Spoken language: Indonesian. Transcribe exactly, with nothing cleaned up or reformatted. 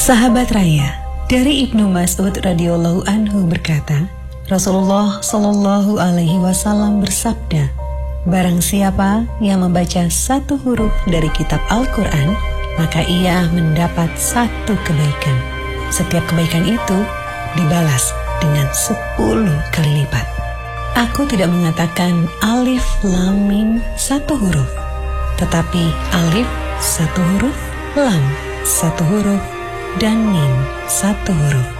Sahabat Raya, dari Ibnu Mas'ud radhiyallahu anhu berkata, Rasulullah shallallahu alaihi wasallam bersabda, barang siapa yang membaca satu huruf dari kitab Al-Quran, maka ia mendapat satu kebaikan. Setiap kebaikan itu dibalas dengan sepuluh kali lipat. Aku tidak mengatakan alif lam mim satu huruf, tetapi alif satu huruf, lam satu huruf, dan mim satu huruf.